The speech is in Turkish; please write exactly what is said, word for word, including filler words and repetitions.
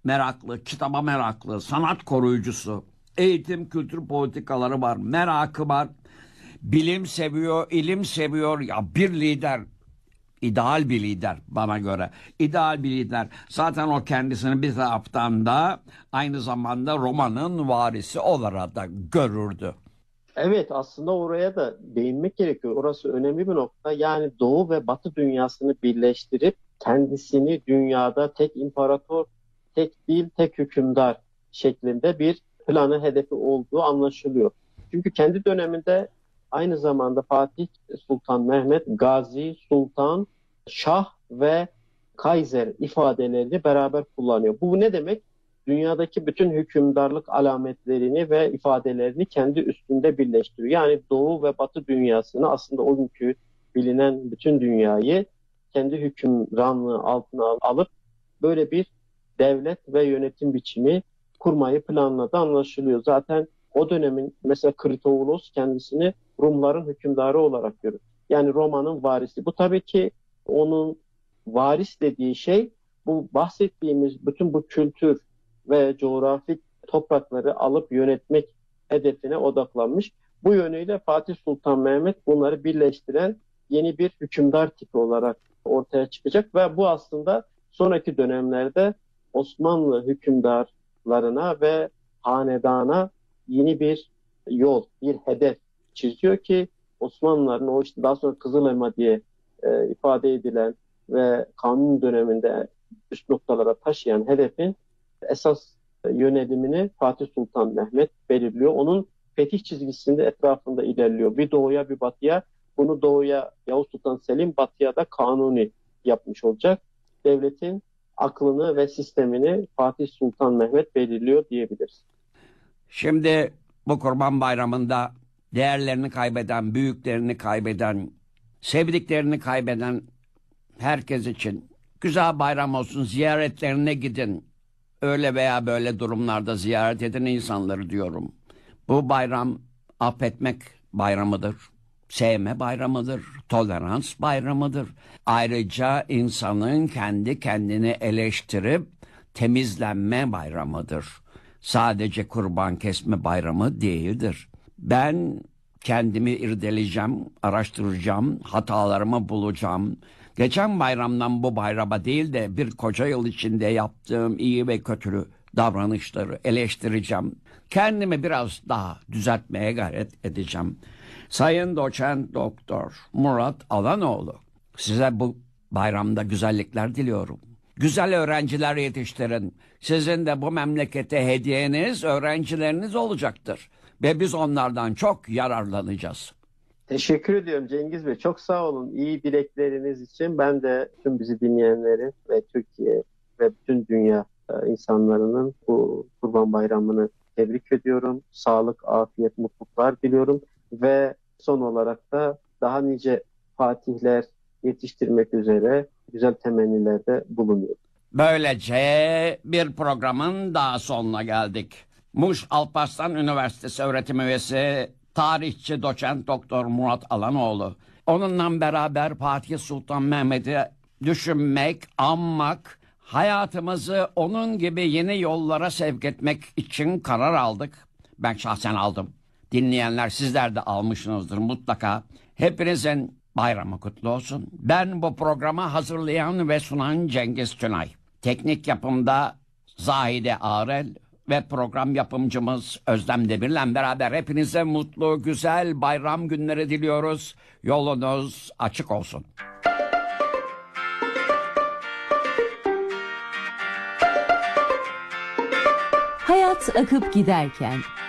meraklı, kitaba meraklı, sanat koruyucusu, eğitim, kültür politikaları var, merakı var, bilim seviyor, ilim seviyor. Ya bir lider, ideal bir lider bana göre. İdeal bir lider. Zaten o kendisini bir taraftan da aynı zamanda romanın varisi olarak da görürdü. Evet, aslında oraya da değinmek gerekiyor. Orası önemli bir nokta. Yani Doğu ve Batı dünyasını birleştirip kendisini dünyada tek imparator, tek dil, tek hükümdar şeklinde bir planı, hedefi olduğu anlaşılıyor. Çünkü kendi döneminde aynı zamanda Fatih Sultan Mehmet Gazi, Sultan, Şah ve Kaiser ifadelerini beraber kullanıyor. Bu ne demek? Dünyadaki bütün hükümdarlık alametlerini ve ifadelerini kendi üstünde birleştiriyor. Yani Doğu ve Batı dünyasını, aslında o günkü bilinen bütün dünyayı kendi hükümranlığı altına alıp böyle bir devlet ve yönetim biçimi kurmayı planladığı anlaşılıyor. Zaten o dönemin mesela Kritovulos kendisini Rumların hükümdarı olarak görür. Yani Roma'nın varisi. Bu tabii ki onun varis dediği şey, bu bahsettiğimiz bütün bu kültür ve coğrafik toprakları alıp yönetmek hedefine odaklanmış. Bu yönüyle Fatih Sultan Mehmet bunları birleştiren yeni bir hükümdar tipi olarak ortaya çıkacak ve bu aslında sonraki dönemlerde Osmanlı hükümdarlarına ve hanedana yeni bir yol, bir hedef çiziyor ki Osmanlıların o işte daha sonra Kızıl Elma diye e, ifade edilen ve Kanuni döneminde üst noktalara taşıyan hedefin esas yönelimini Fatih Sultan Mehmet belirliyor. Onun fetih çizgisinde etrafında ilerliyor. Bir doğuya bir batıya. Bunu doğuya Yavuz Sultan Selim, batıya da Kanuni yapmış olacak. Devletin aklını ve sistemini Fatih Sultan Mehmet belirliyor diyebiliriz. Şimdi bu Kurban Bayramı'nda değerlerini kaybeden, büyüklerini kaybeden, sevdiklerini kaybeden herkes için güzel bayram olsun, ziyaretlerine gidin. Öyle veya böyle durumlarda ziyaret edin insanları diyorum. Bu bayram affetmek bayramıdır. Sevme bayramıdır. Tolerans bayramıdır. Ayrıca insanın kendi kendini eleştirip temizlenme bayramıdır. Sadece kurban kesme bayramı değildir. Ben kendimi irdeleyeceğim, araştıracağım, hatalarımı bulacağım. Geçen bayramdan bu bayrama değil de bir koca yıl içinde yaptığım iyi ve kötü davranışları eleştireceğim. Kendimi biraz daha düzeltmeye gayret edeceğim. Sayın Doçent Doktor Murat Alanoğlu, size bu bayramda güzellikler diliyorum. Güzel öğrenciler yetiştirin. Sizin de bu memlekete hediyeniz öğrencileriniz olacaktır. Ve biz onlardan çok yararlanacağız. Teşekkür ediyorum Cengiz Bey. Çok sağ olun. İyi dilekleriniz için ben de tüm bizi dinleyenleri ve Türkiye ve bütün dünya insanlarının bu Kurban Bayramı'nı tebrik ediyorum. Sağlık, afiyet, mutluluklar diliyorum. Ve son olarak da daha nice fatihler yetiştirmek üzere güzel temennilerde bulunuyorum. Böylece bir programın daha sonuna geldik. Muş Alparslan Üniversitesi öğretim üyesi tarihçi doçent doktor Murat Alanoğlu. Onunla beraber Fatih Sultan Mehmet'i düşünmek, anmak, hayatımızı onun gibi yeni yollara sevk etmek için karar aldık. Ben şahsen aldım. Dinleyenler sizler de almışsınızdır mutlaka. Hepinizin bayramı kutlu olsun. Ben bu programı hazırlayan ve sunan Cengiz Tünay. Teknik yapımda Zahide Ağrel ve program yapımcımız Özlem Demir'le beraber hepinize mutlu, güzel bayram günleri diliyoruz. Yolunuz açık olsun. Hayat akıp giderken